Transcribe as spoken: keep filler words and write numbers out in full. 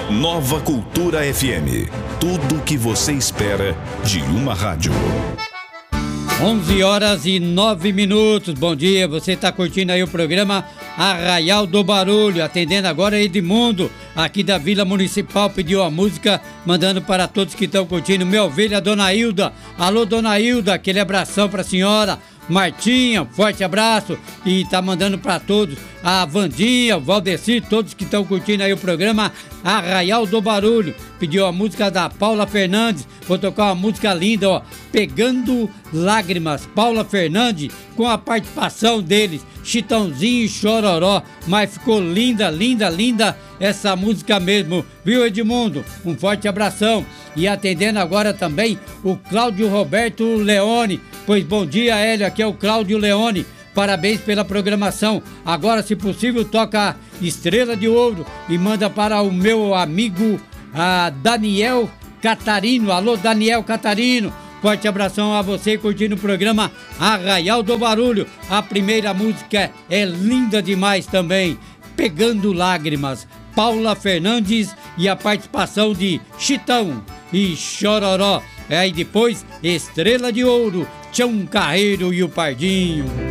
Nova Cultura F M. Tudo o que você espera de uma rádio. onze horas e nove minutos. Bom dia, você está curtindo aí o programa Arraial do Barulho. Atendendo agora Edmundo, aqui da Vila Municipal, pediu a música, mandando para todos que estão curtindo. Minha ovelha, Dona Hilda. Alô, Dona Hilda, aquele abração para a senhora. Martinha, forte abraço. E tá mandando para todos, a Vandinha, o Valdeci, todos que estão curtindo aí o programa Arraial do Barulho. Pediu a música da Paula Fernandes. Vou tocar uma música linda, ó, Pegando Lágrimas. Paula Fernandes, com a participação deles, Chitãozinho e Chororó. Mas ficou linda, linda, linda essa música mesmo, viu, Edmundo? Um forte abração. E atendendo agora também o Cláudio Roberto Leone. Pois bom dia, Hélio, aqui é o Cláudio Leone. Parabéns pela programação. Agora, se possível, toca Estrela de Ouro e manda para o meu amigo a Daniel Catarino. Alô, Daniel Catarino. Forte abração a você curtindo o programa Arraial do Barulho. A primeira música é linda demais também, Pegando Lágrimas. Paula Fernandes e a participação de Chitão e Chororó. Aí depois, Estrela de Ouro, Tião Carreiro e o Pardinho.